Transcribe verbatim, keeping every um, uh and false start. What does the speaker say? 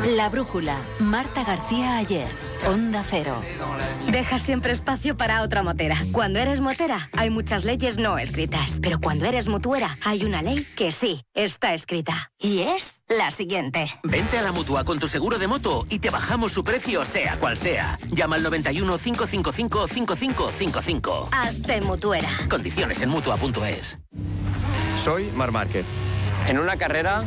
La brújula. Marta García Ayer. Onda Cero. Dejas siempre espacio para otra motera. Cuando eres motera, hay muchas leyes no escritas. Pero cuando eres mutuera, hay una ley que sí está escrita. Y es la siguiente. Vente a la Mutua con tu seguro de moto y te bajamos su precio, sea cual sea. Llama al noventa y uno, cinco cinco cinco, cinco cinco cinco cinco. Hazte mutuera. Condiciones en Mutua punto es. Soy Marc Márquez. En una carrera